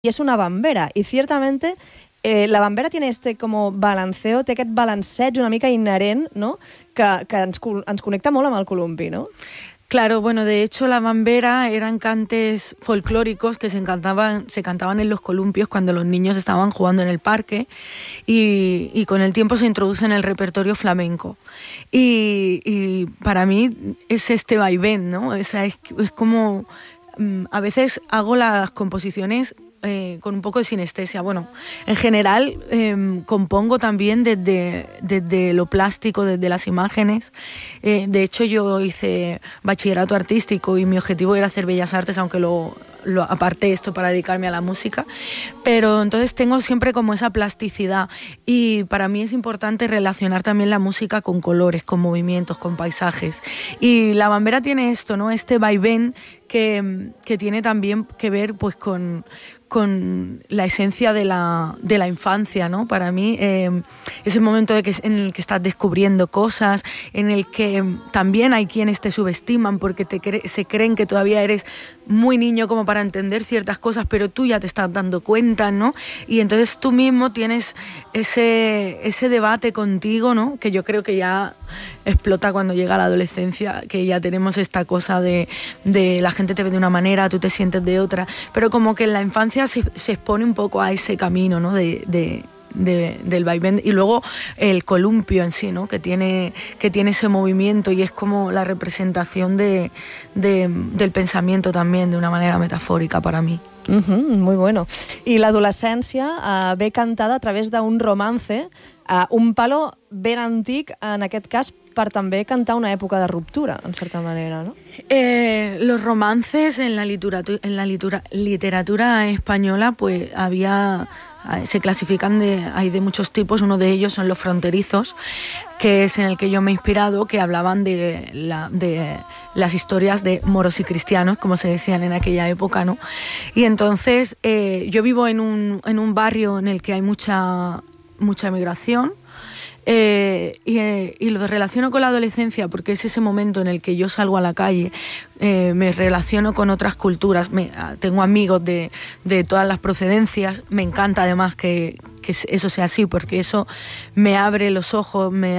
y es una bambera, y ciertamente la bambera tiene este como balanceo, té aquest balanceig una mica inherent, no? que ens connecta molt amb el columpi, no? Claro, bueno, de hecho la bambera eran cantes folclóricos que se cantaban en los columpios cuando los niños estaban jugando en el parque y con el tiempo se introduce en el repertorio flamenco. Y para mí es este vaivén, ¿no? O sea, es como... A veces hago las composiciones con un poco de sinestesia. Bueno, en general compongo también desde lo plástico, desde las imágenes. De hecho, yo hice bachillerato artístico y mi objetivo era hacer bellas artes, aunque lo aparté esto para dedicarme a la música. Pero entonces tengo siempre como esa plasticidad y para mí es importante relacionar también la música con colores, con movimientos, con paisajes. Y la bambera tiene esto, ¿no? Este vaivén que tiene también que ver pues con la esencia de la infancia, ¿no? Para mí es el momento en el que estás descubriendo cosas, en el que también hay quienes te subestiman porque se creen que todavía eres muy niño como para entender ciertas cosas, pero tú ya te estás dando cuenta, ¿no? Y entonces tú mismo tienes ese debate contigo, ¿no? Que yo creo que ya explota cuando llega la adolescencia, que ya tenemos esta cosa de la gente te ve de una manera, tú te sientes de otra, pero como que en la infancia se expone un poco a ese camino, ¿no? Del vaivén, y luego el columpio en sí, ¿no? que tiene ese movimiento y es como la representación del pensamiento también de una manera metafórica para mí. Muy bueno. I l'adolescència ve cantada a través d'un romance, un palo ben antic, en aquest cas, per també cantar una època de ruptura, en certa manera, ¿no? Los romances en la literatura española pues se clasifican hay de muchos tipos. Uno de ellos son los fronterizos, que es en el que yo me he inspirado, que hablaban de las historias de moros y cristianos, como se decían en aquella época, ¿no? Y entonces yo vivo en un barrio en el que hay mucha emigración. Y lo relaciono con la adolescencia porque es ese momento en el que yo salgo a la calle, me relaciono con otras culturas, tengo amigos de todas las procedencias. Me encanta además que eso sea así, porque eso me abre los ojos, me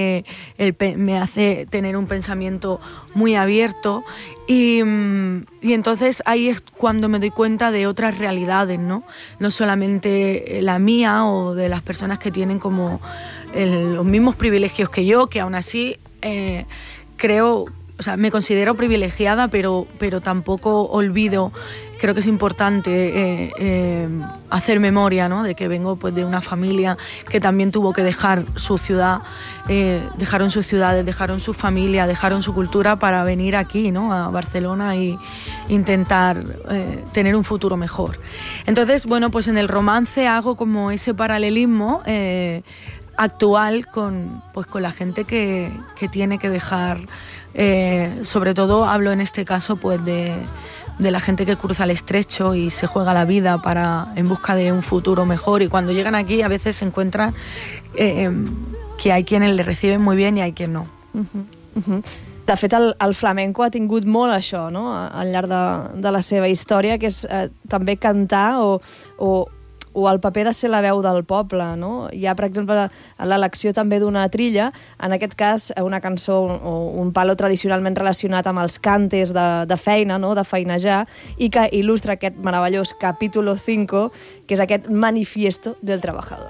hace tener un pensamiento muy abierto y entonces ahí es cuando me doy cuenta de otras realidades, ¿no? No solamente la mía o de las personas que tienen como los mismos privilegios que yo, que aún así creo, o sea, me considero privilegiada, pero tampoco olvido. Creo que es importante hacer memoria, ¿no? De que vengo pues de una familia que también tuvo que dejar su ciudad, dejaron sus ciudades, dejaron su familia, dejaron su cultura para venir aquí, ¿no? A Barcelona y intentar tener un futuro mejor. Entonces, bueno, pues en el romance hago como ese paralelismo actual con la gente que tiene que dejar, sobre todo hablo en este caso pues de la gente que cruza el estrecho y se juega la vida en busca de un futuro mejor, y cuando llegan aquí a veces se encuentran que hay quienes le reciben muy bien y hay quien no. De fet, el flamenco ha tingut molt això, no? Al llarg de la seva història, que és també cantar o el paper de ser la veu del poble, no? Hi ha, per exemple, l'elecció també d'una trilla, en aquest cas una cançó o un palo tradicionalment relacionat amb els cantes de feina, no? De feinejar, i que il·lustra aquest meravellós capítulo 5, que és aquest manifiesto del trabajador.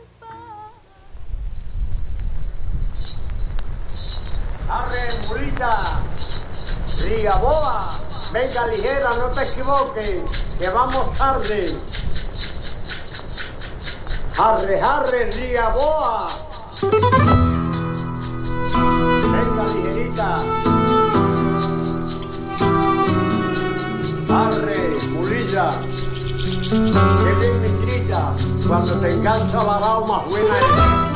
Arre, mulita, diga boa, venga ligera, no te equivoques, que vamos tarde. Arre, arre, ría boa. Venga, ligerita. Arre, mulilla. Que bien me grita. Cuando te engancha la más buena es.